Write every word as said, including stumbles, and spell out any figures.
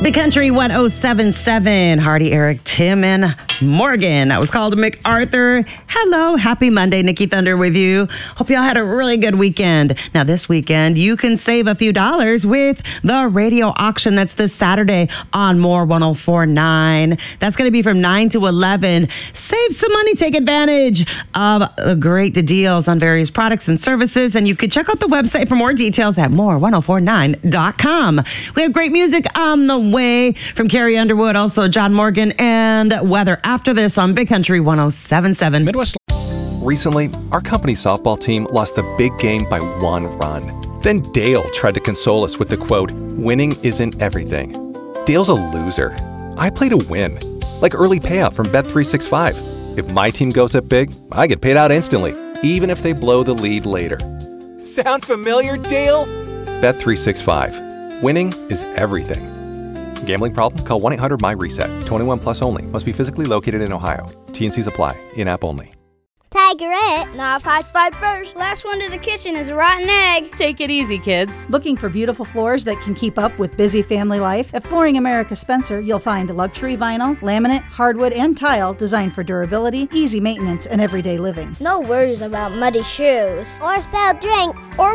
Big Country one oh seven point seven. Hardy, Eric, Tim, and Morgan. I was called MacArthur. Hello. Happy Monday. Nikki Thunder with you. Hope y'all had a really good weekend. Now, this weekend, you can save a few dollars with the radio auction. That's this Saturday on More one oh four point nine. That's going to be from nine to eleven. Save some money. Take advantage of uh, great deals on various products and services. And you can check out the website for more details at more one oh four nine dot com. We have great music on the way from Carrie Underwood, also John Morgan, and weather after this on Big Country one oh seven point seven. Midwest. Recently, our company softball team lost the big game by one run. Then Dale tried to console us with the quote, "Winning isn't everything." Dale's a loser. I play to win. Like early payout from Bet three sixty-five. If my team goes up big, I get paid out instantly, even if they blow the lead later. Sound familiar, Dale? Bet three sixty-five. Winning is everything. Gambling problem? Call one eight hundred M Y reset. twenty-one plus only. Must be physically located in Ohio. T and Cs apply. In-app only. Tigerette. Not if I slide first. Last one to the kitchen is a rotten egg. Take it easy, kids. Looking for beautiful floors that can keep up with busy family life? At Flooring America Spencer, you'll find luxury vinyl, laminate, hardwood, and tile designed for durability, easy maintenance, and everyday living. No worries about muddy shoes. Or spilled drinks. Or